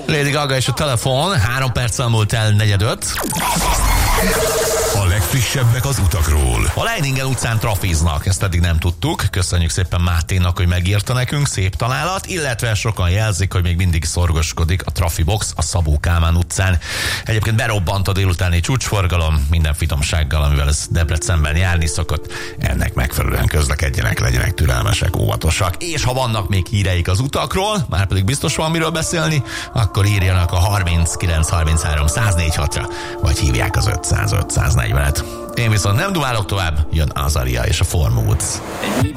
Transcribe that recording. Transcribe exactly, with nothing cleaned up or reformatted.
Lady Gaga és a telefon, három perccel múlt el negyedöt. A legfrissebbek az utakról. A Leiningen utcán trafiznak, ezt eddig nem tudtuk. Köszönjük szépen Máténak, hogy megírta nekünk, szép találat, illetve sokan jelzik, hogy még mindig szorgoskodik a Trafibox a Szabó Kálmán utcán. Egyébként berobbant a délutáni csúcsforgalom, minden finomsággal, amivel ez Debrecenben járni szokott. Ennek megfelelően közlekedjenek, legyenek türelmesek, óvatosak. És ha vannak még híreik az utakról, már pedig biztos van miről beszélni, akkor írjanak a harminckilenc harminchárom száz négy hatra, vagy hívják az ötszáz ötszáznegyvenet. Én viszont nem dumálok tovább, jön Azaria és a Four Moods.